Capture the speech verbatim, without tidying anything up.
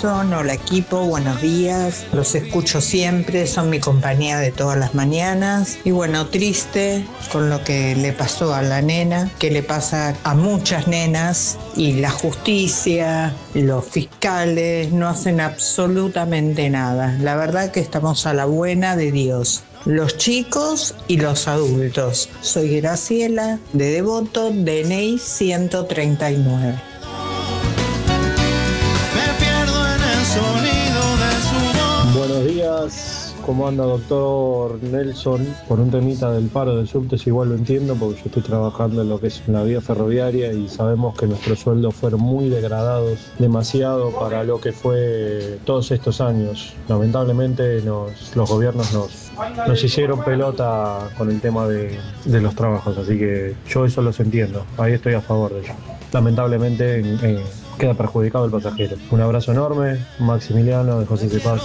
Nelson, hola equipo, buenos días. Los escucho siempre, son mi compañía de todas las mañanas. Y bueno, triste con lo que le pasó a la nena, que le pasa a muchas nenas, y la justicia, los fiscales no hacen absolutamente nada. La verdad que estamos a la buena de Dios, los chicos y los adultos. Soy Graciela, de Devoto, D N I ciento treinta y nueve. Me pierdo en el sonido de su voz. Buenos días. ¿Cómo anda, doctor Nelson? Por un temita del paro del subte, igual lo entiendo, porque yo estoy trabajando en lo que es la vía ferroviaria y sabemos que nuestros sueldos fueron muy degradados, demasiado para lo que fue todos estos años. Lamentablemente nos, los gobiernos nos, nos hicieron pelota con el tema de, de los trabajos, así que yo eso los entiendo, ahí estoy a favor de ello. Lamentablemente eh, queda perjudicado el pasajero. Un abrazo enorme, Maximiliano de José Cepaz.